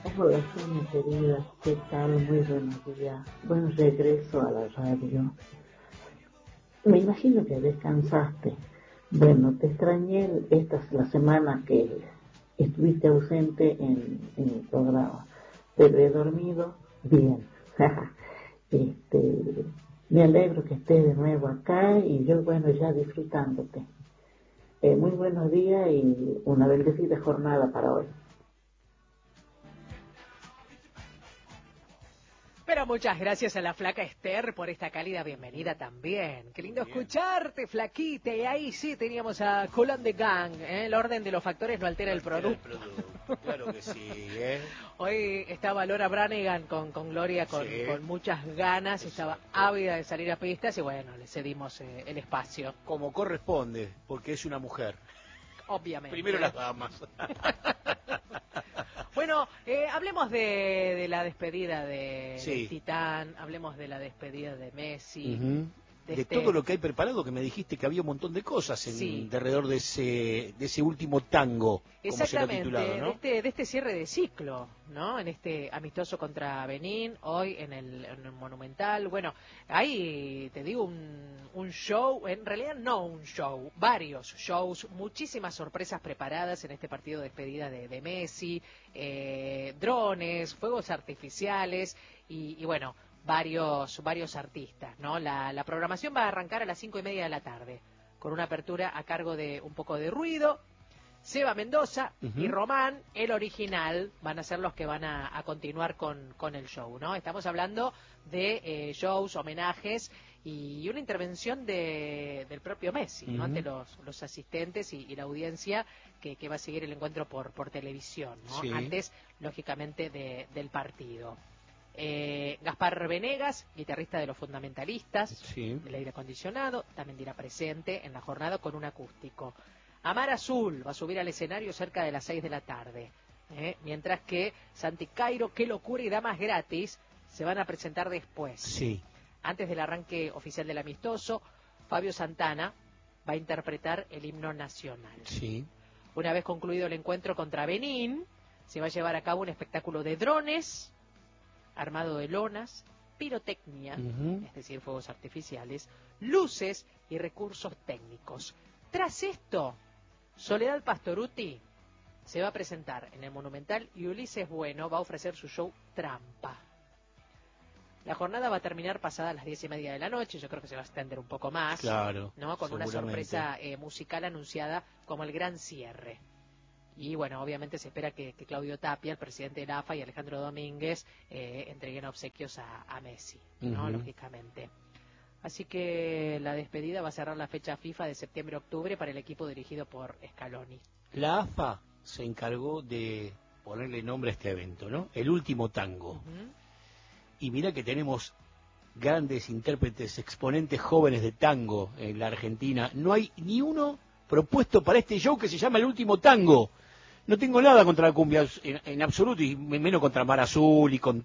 Hola, Sonia querida, ¿qué tal? Muy buenos días. Buen regreso a la radio. Me imagino que descansaste. Bueno, te extrañé esta la semana que estuviste ausente en el programa, pero he dormido bien. Me alegro que estés de nuevo acá y yo, bueno, ya disfrutándote. Muy buenos días y una bendecida jornada para hoy. Pero muchas gracias a la flaca Esther por esta cálida bienvenida también. Qué lindo escucharte, flaquita. Y ahí sí teníamos a Colón de Gang. El orden de los factores no altera el producto. Claro que sí, Hoy estaba Laura Branigan con Gloria con muchas ganas. Estaba ávida de salir a pistas y bueno, le cedimos el espacio. Como corresponde, porque es una mujer. Obviamente. Primero las damas. Bueno, hablemos de la despedida del Titán, hablemos de la despedida de Messi. De todo lo que hay preparado, que me dijiste que había un montón de cosas de alrededor de ese último tango, como se lo ha titulado, ¿no? de este cierre de ciclo, ¿no? En este amistoso contra Benín, hoy en el Monumental. Bueno, hay, te digo, un show, en realidad no un show, varios shows, muchísimas sorpresas preparadas en este partido de despedida de Messi, drones, fuegos artificiales y bueno, varios artistas, ¿no? La programación va a arrancar a las 5:30 de la tarde, con una apertura a cargo de Un Poco de Ruido. Seba Mendoza y Román, el original, van a ser los que van a continuar con el show, ¿no? Estamos hablando de shows, homenajes y una intervención del propio Messi, ¿no? Ante los asistentes y la audiencia que va a seguir el encuentro por televisión, ¿no? Sí. Antes, lógicamente, del partido. Gaspar Venegas, guitarrista de Los Fundamentalistas, del aire acondicionado, también dirá presente en la jornada con un acústico. Amar Azul va a subir al escenario cerca de las 6 de la tarde, mientras que Santi Cairo, Qué Locura y Damas Gratis se van a presentar después. Sí. Antes del arranque oficial del amistoso, Fabio Santana va a interpretar el himno nacional. Sí. Una vez concluido el encuentro contra Benín, se va a llevar a cabo un espectáculo de drones, armado de lonas, pirotecnia, es decir, fuegos artificiales, luces y recursos técnicos. Tras esto, Soledad Pastorutti se va a presentar en el Monumental y Ulises Bueno va a ofrecer su show Trampa. La jornada va a terminar pasada las 10:30 de la noche, yo creo que se va a extender un poco más, claro, ¿no? Con una sorpresa musical anunciada como el gran cierre. Y bueno, obviamente se espera que Claudio Tapia, el presidente de la AFA, y Alejandro Domínguez entreguen obsequios a Messi, ¿no? Lógicamente. Así que la despedida va a cerrar la fecha FIFA de septiembre-octubre para el equipo dirigido por Scaloni. La AFA se encargó de ponerle nombre a este evento, ¿no? El último tango. Y mira que tenemos grandes intérpretes, exponentes jóvenes de tango en la Argentina. No hay ni uno propuesto para este show que se llama El Último Tango. No tengo nada contra la cumbia en absoluto, y menos contra Mar Azul y con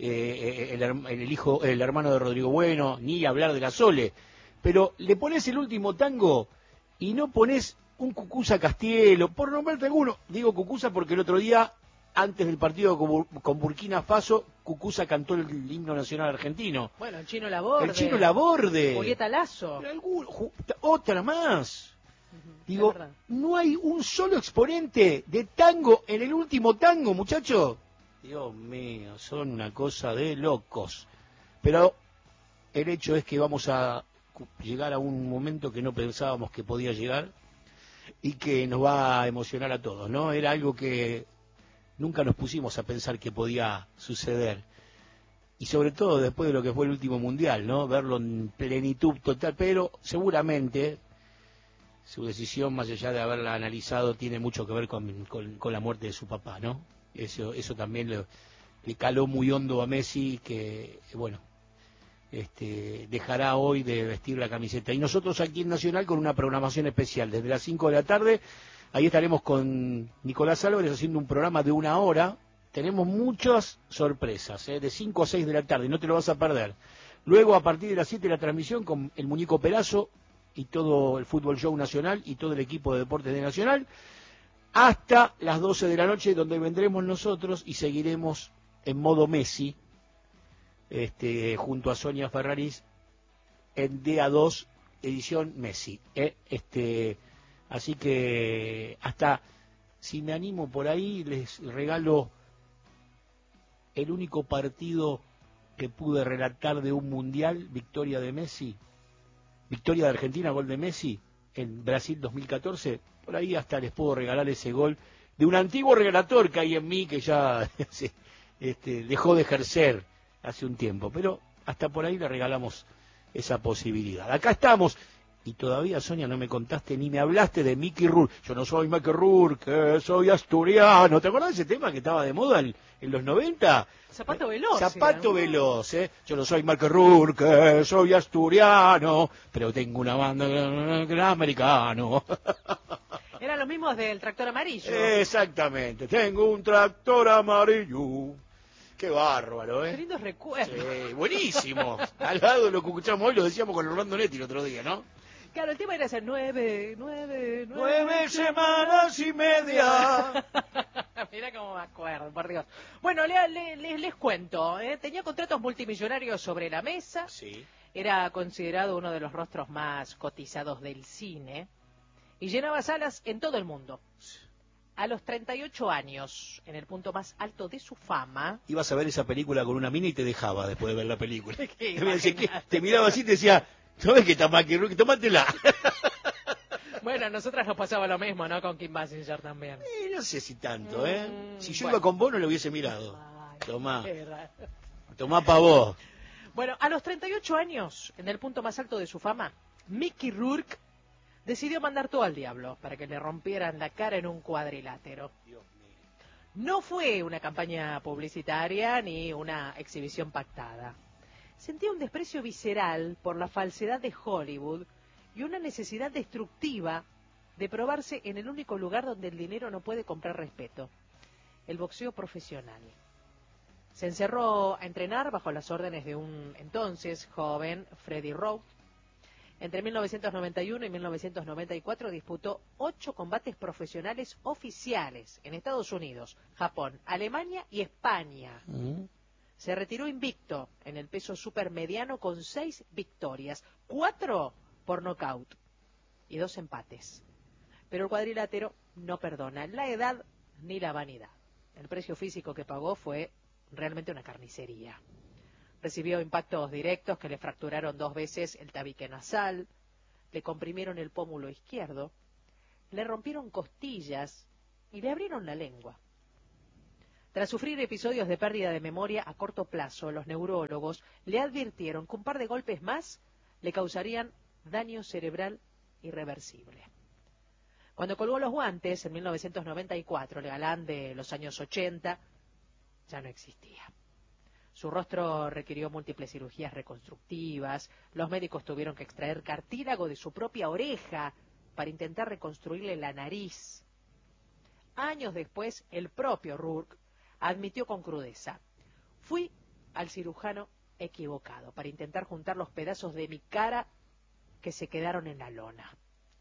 el hermano de Rodrigo Bueno, ni hablar de la Sole. Pero le pones El Último Tango y no pones un Cucuza Castielo, por nombrarte alguno. Digo Cucuza porque el otro día, antes del partido con Burkina Faso, Cucuza cantó el himno nacional argentino. Bueno, el Chino Laborde. El Chino Laborde. Julieta Lazo. Otra más. Digo, no hay un solo exponente de tango en El Último Tango, muchachos. Dios mío, son una cosa de locos. Pero el hecho es que vamos a llegar a un momento que no pensábamos que podía llegar y que nos va a emocionar a todos, ¿no? Era algo que nunca nos pusimos a pensar que podía suceder. Y sobre todo después de lo que fue el último mundial, ¿no? Verlo en plenitud total, pero seguramente su decisión, más allá de haberla analizado, tiene mucho que ver con la muerte de su papá, ¿no? Eso también le caló muy hondo a Messi, que, bueno, dejará hoy de vestir la camiseta. Y nosotros aquí en Nacional con una programación especial, desde las 5 de la tarde, ahí estaremos con Nicolás Álvarez haciendo un programa de 1 hora. Tenemos muchas sorpresas, de 5 a 6 de la tarde, no te lo vas a perder. Luego, a partir de las 7, la transmisión con el Muñeco Perazo y todo el Fútbol Show Nacional y todo el equipo de deportes de Nacional. hasta las 12 de la noche, donde vendremos nosotros y seguiremos en modo Messi, junto a Sonia Ferraris, en DA2, edición Messi. Así que hasta, si me animo por ahí, les regalo el único partido que pude relatar de un mundial, victoria de Messi, victoria de Argentina, gol de Messi, en Brasil 2014, por ahí hasta les puedo regalar ese gol de un antiguo relator que hay en mí, que ya dejó de ejercer hace un tiempo, pero hasta por ahí le regalamos esa posibilidad. Acá estamos, y todavía, Sonia, no me contaste ni me hablaste de Mickey Rourke. Yo no soy Mickey Rourke, soy asturiano. ¿Te acordás de ese tema que estaba de moda en los 90? Zapato veloz. Zapato veloz, ¿eh? Yo no soy Mickey Rourke, soy asturiano, pero tengo una banda americano. Eran los mismos del tractor amarillo. Exactamente, tengo un tractor amarillo. Qué bárbaro, ¿eh? Qué lindos recuerdos. Sí, buenísimo. Al lado de lo que escuchamos hoy, lo decíamos con Orlando Netti el otro día, ¿no? Claro, el tema era hacer 9 semanas y media. Mira cómo me acuerdo, por Dios. Bueno, les cuento, tenía contratos multimillonarios sobre la mesa. Sí. Era considerado uno de los rostros más cotizados del cine y llenaba salas en todo el mundo. A los 38 años, en el punto más alto de su fama... Ibas a ver esa película con una mina y te dejaba después de ver la película. ¿Qué? Te miraba así y te decía, ¿sabes qué está Mickey Rourke? Tómatela. Bueno, a nosotras nos pasaba lo mismo, ¿no? Con Kim Basinger también. No sé si tanto, ¿eh? Si yo bueno. iba con vos no lo hubiese mirado. Ay, Tomá pa' vos. Bueno, a los 38 años, en el punto más alto de su fama, Mickey Rourke decidió mandar todo al diablo para que le rompieran la cara en un cuadrilátero. No fue una campaña publicitaria ni una exhibición pactada. Sentía un desprecio visceral por la falsedad de Hollywood y una necesidad destructiva de probarse en el único lugar donde el dinero no puede comprar respeto, el boxeo profesional. Se encerró a entrenar bajo las órdenes de un entonces joven Freddie Roach. Entre 1991 y 1994 disputó 8 combates profesionales oficiales en Estados Unidos, Japón, Alemania y España. Se retiró invicto en el peso supermediano con 6 victorias, 4 por nocaut y 2 empates. Pero el cuadrilátero no perdona la edad ni la vanidad. El precio físico que pagó fue realmente una carnicería. Recibió impactos directos que le fracturaron 2 veces el tabique nasal, le comprimieron el pómulo izquierdo, le rompieron costillas y le abrieron la lengua. Tras sufrir episodios de pérdida de memoria a corto plazo, los neurólogos le advirtieron que un par de golpes más le causarían daño cerebral irreversible. Cuando colgó los guantes, en 1994, el galán de los años 80 ya no existía. Su rostro requirió múltiples cirugías reconstructivas, los médicos tuvieron que extraer cartílago de su propia oreja para intentar reconstruirle la nariz. Años después, el propio Rourke admitió con crudeza: fui al cirujano equivocado para intentar juntar los pedazos de mi cara que se quedaron en la lona.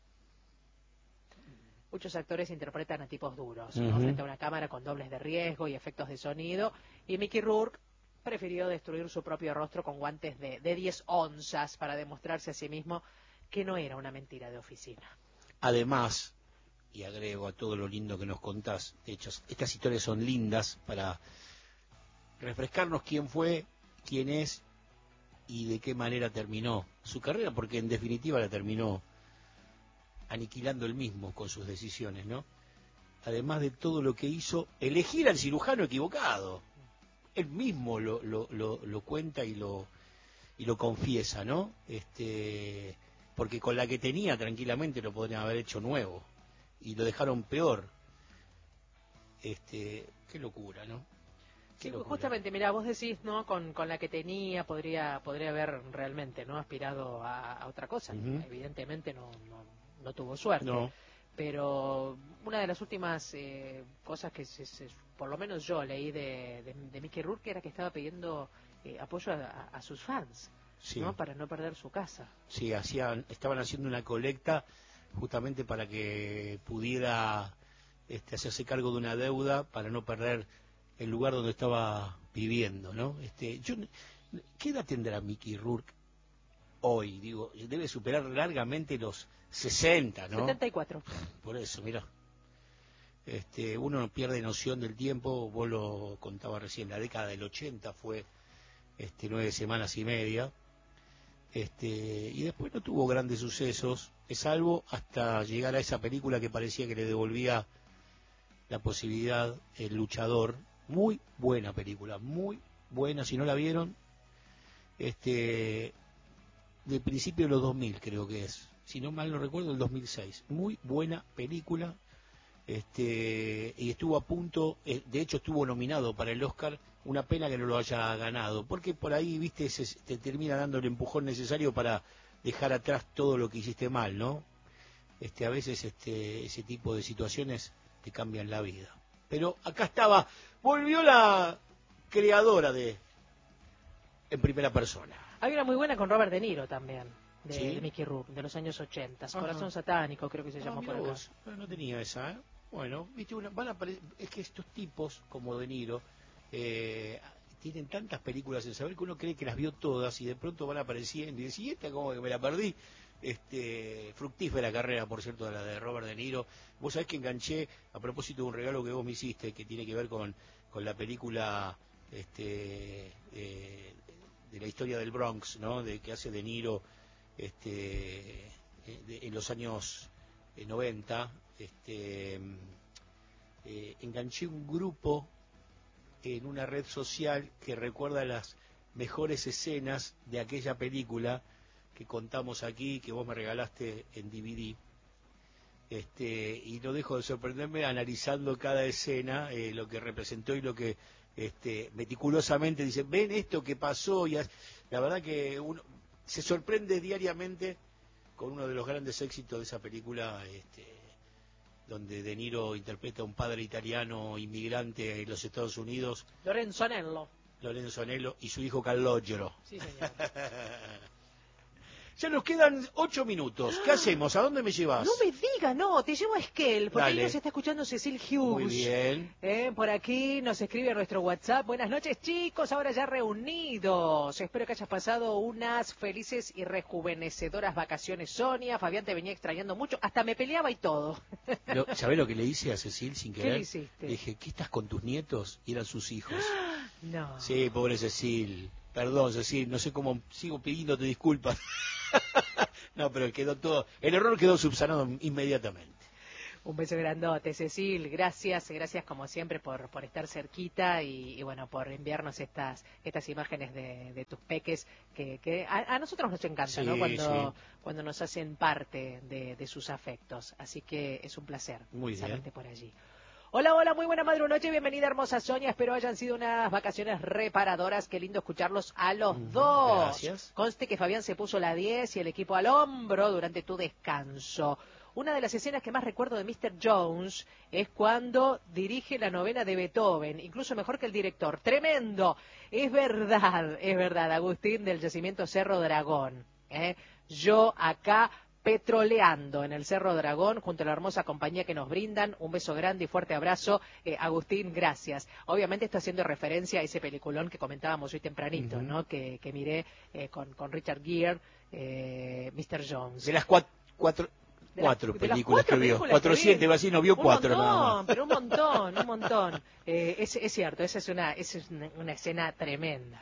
Muchos actores interpretan a tipos duros, ¿no? Frente a una cámara con dobles de riesgo y efectos de sonido, y Mickey Rourke prefirió destruir su propio rostro con guantes de 10 onzas para demostrarse a sí mismo que no era una mentira de oficina. Además, y agrego a todo lo lindo que nos contás, de hecho, estas historias son lindas para refrescarnos quién fue, quién es y de qué manera terminó su carrera, porque en definitiva la terminó aniquilando él mismo con sus decisiones, ¿no? Además de todo lo que hizo, elegir al cirujano equivocado. Él mismo lo cuenta y lo confiesa, ¿no? Porque con la que tenía tranquilamente lo podrían haber hecho nuevo y lo dejaron peor. Qué locura, ¿no? Sí, justamente, mira, vos decís, ¿no? Con la que tenía podría haber realmente, ¿no? Aspirado a otra cosa. Evidentemente no tuvo suerte. No. Pero una de las últimas cosas que por lo menos yo leí de Mickey Rourke era que estaba pidiendo apoyo a sus fans, sí, ¿no? Para no perder su casa. Sí, estaban haciendo una colecta justamente para que pudiera hacerse cargo de una deuda para no perder el lugar donde estaba viviendo, ¿no? ¿Qué edad tendrá Mickey Rourke hoy? Digo, debe superar largamente los 60, ¿no? 74. Por eso, mira. Uno no pierde noción del tiempo, vos lo contabas recién, la década del 80 fue 9 semanas y media, y después no tuvo grandes sucesos, salvo hasta llegar a esa película que parecía que le devolvía la posibilidad, El Luchador, muy buena película, muy buena, si no la vieron, de principio de los 2000 creo que es, si no mal no recuerdo, el 2006, muy buena película. Y estuvo a punto, de hecho estuvo nominado para el Oscar, una pena que no lo haya ganado, porque por ahí, viste, te termina dando el empujón necesario para dejar atrás todo lo que hiciste mal, ¿no? A veces ese tipo de situaciones te cambian la vida. Pero acá estaba, volvió la creadora en primera persona. Hay una muy buena con Robert De Niro también, ¿Sí? de Mickey Rourke, de los años 80. Corazón Satánico, creo que se llamó por acá. Vos. No tenía esa, ¿eh? Bueno, viste, es que estos tipos, como De Niro, tienen tantas películas en saber que uno cree que las vio todas y de pronto van apareciendo y decís, ¿y esta cómo que me la perdí? Fructífera carrera, por cierto, de la de Robert De Niro. Vos sabés que enganché, a propósito de un regalo que vos me hiciste, que tiene que ver con la película de la historia del Bronx, ¿no? De que hace De Niro en los años 90. Enganché un grupo en una red social que recuerda las mejores escenas de aquella película que contamos aquí, que vos me regalaste en DVD, y no dejo de sorprenderme analizando cada escena, lo que representó y lo que meticulosamente dice, ven esto que pasó, la verdad que uno se sorprende diariamente con uno de los grandes éxitos de esa película, donde De Niro interpreta a un padre italiano inmigrante en los Estados Unidos, Lorenzo Anello, y su hijo Calogero. Sí, señor. Ya nos quedan 8 minutos. ¿Qué hacemos? ¿A dónde me llevas? No me diga, no, te llevo a Esquel, porque Dale. ahí nos está escuchando Cecil Hughes. Muy bien. Por aquí nos escribe a nuestro WhatsApp. Buenas noches, chicos, ahora ya reunidos. Espero que hayas pasado unas felices y rejuvenecedoras vacaciones, Sonia. Fabián te venía extrañando mucho, hasta me peleaba y todo. ¿Sabés lo que le hice a Cecil sin querer? ¿Qué le hiciste? Le dije, ¿qué estás con tus nietos? Y eran sus hijos. No. Sí, pobre Cecil. Perdón, Cecil, no sé cómo sigo pidiéndote disculpas. No, pero el error quedó subsanado inmediatamente. Un beso grandote, Cecil. Gracias como siempre por estar cerquita y bueno, por enviarnos estas imágenes de tus peques que a nosotros nos encanta, sí, ¿no? Sí. Cuando nos hacen parte de sus afectos. Así que es un placer saberte por allí. Hola, muy buena noche, bienvenida hermosa Sonia, espero hayan sido unas vacaciones reparadoras, qué lindo escucharlos a los dos. Gracias. Conste que Fabián se puso la 10 y el equipo al hombro durante tu descanso. Una de las escenas que más recuerdo de Mr. Jones es cuando dirige la novena de Beethoven, incluso mejor que el director. Tremendo. Es verdad, Agustín del yacimiento Cerro Dragón. Yo acá petroleando en el Cerro Dragón junto a la hermosa compañía que nos brindan. Un beso grande y fuerte abrazo. Agustín, gracias. Obviamente estoy haciendo referencia a ese peliculón que comentábamos hoy tempranito, ¿no? Que miré con Richard Gere, Mr. Jones. De las cuatro películas que vio. 400, así no vio 4 nada más. Pero un montón. Es cierto, esa es una escena tremenda.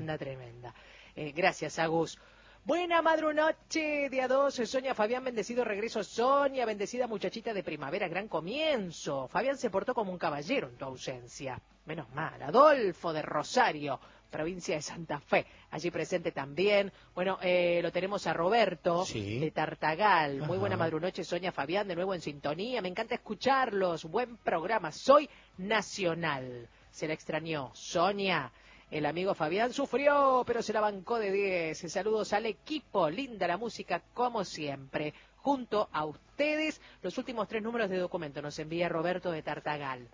Gracias, Agus. Buena madrunoche, día 2, Sonia, Fabián, bendecido regreso, Sonia, bendecida muchachita de primavera, gran comienzo. Fabián se portó como un caballero en tu ausencia. Menos mal. Adolfo de Rosario, provincia de Santa Fe, allí presente también. Bueno, lo tenemos a Roberto de Tartagal. Muy buena madrunoche, Sonia, Fabián, de nuevo en sintonía. Me encanta escucharlos. Buen programa. Soy nacional. Se la extrañó. Sonia. El amigo Fabián sufrió, pero se la bancó de 10. Saludos al equipo. Linda la música, como siempre. Junto a ustedes, los últimos 3 números de documento nos envía Roberto de Tartagal.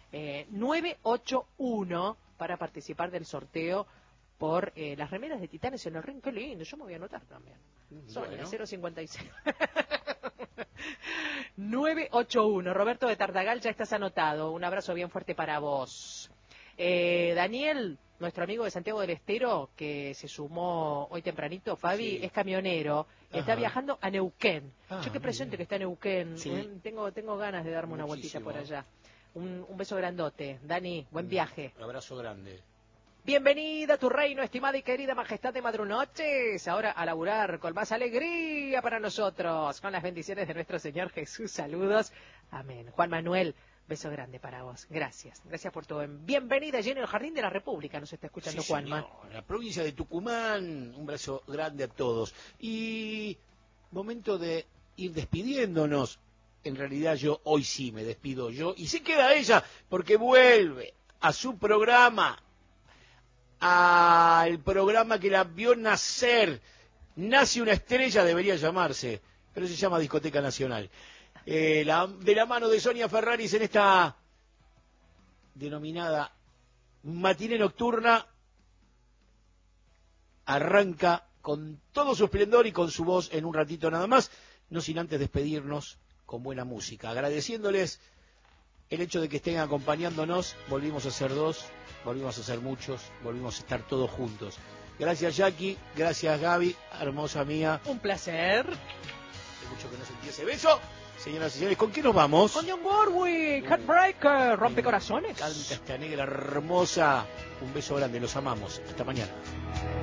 981 para participar del sorteo por las remeras de Titanes en el Ring. Qué lindo, yo me voy a anotar también. Sonia, 056. 981. Roberto de Tartagal, ya estás anotado. Un abrazo bien fuerte para vos. Daniel, nuestro amigo de Santiago del Estero, que se sumó hoy tempranito, Fabi, es camionero, está viajando a Neuquén. Yo que presente que está en Neuquén, tengo ganas de darme una vueltita por allá. Un beso grandote. Dani, buen viaje. Un abrazo grande. Bienvenida a tu reino, estimada y querida majestad de Madrunoches. Ahora a laburar con más alegría para nosotros, con las bendiciones de nuestro Señor Jesús. Saludos. Amén. Juan Manuel, beso grande para vos. Gracias. Gracias por todo. Bienvenida allí en el Jardín de la República. Nos está escuchando Juanma. En la provincia de Tucumán. Un beso grande a todos. Y momento de ir despidiéndonos. En realidad yo hoy sí me despido yo. Y se queda ella porque vuelve a su programa. Al programa que la vio nacer. Nace una estrella, debería llamarse. Pero se llama Discoteca Nacional. De la mano de Sonia Ferraris en esta denominada matiné nocturna, arranca con todo su esplendor y con su voz en un ratito nada más, no sin antes despedirnos con buena música, agradeciéndoles el hecho de que estén acompañándonos. Volvimos a ser 2, volvimos a ser muchos, volvimos a estar todos juntos. Gracias Jackie, gracias Gaby, hermosa mía. Un placer. Hace mucho que no sentí ese beso. Señoras y señores, ¿con qué nos vamos? Con John Warwick, Heartbreaker, rompecorazones. Canta esta negra hermosa. Un beso grande, los amamos. Hasta mañana.